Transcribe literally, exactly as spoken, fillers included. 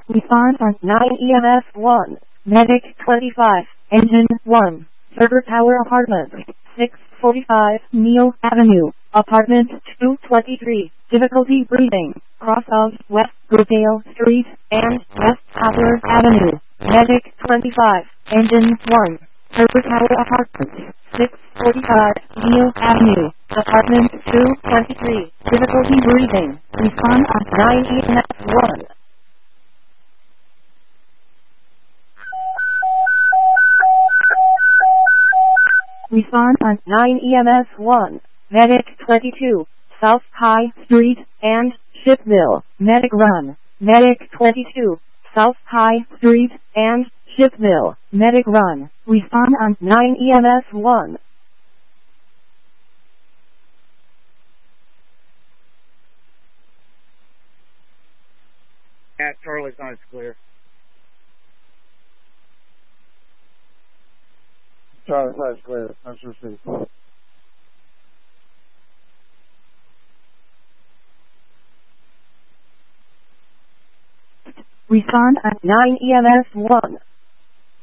Respond on nine E M S one. Medic twenty-five. Engine one. Server Tower Apartments. six forty-five Neil Avenue. Apartment two twenty-three. Difficulty breathing. Cross of West Brookdale Street and West Poplar Avenue. Medic twenty-five. Engine one. Server Tower Apartments. six forty-five Neil Avenue. Apartment two twenty-three. Difficulty breathing. Respond on nine E M S one. Respond on nine E M S one. Medic twenty-two. South High Street and Shipville. Medic run. Medic twenty-two. South High Street and Shipville. Medic run. Respond on nine E M S one. Yeah, Charlie's on, it's clear. Charlie's on, it's clear. That's received. Respond at nine E M S one.